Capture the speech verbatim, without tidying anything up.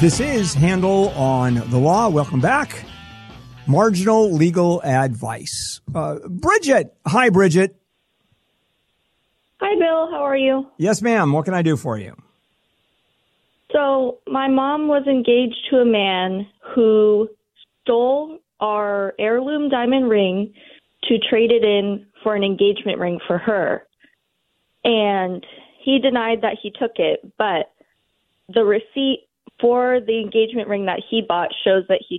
This is Handel on the Law. Welcome back. Marginal Legal Advice. Uh, Bridget. Hi, Bridget. Hi, Bill. How are you? Yes, ma'am. What can I do for you? So my mom was engaged to a man who stole our heirloom diamond ring to trade it in for an engagement ring for her. And he denied that he took it, but the receipt for the engagement ring that he bought shows that he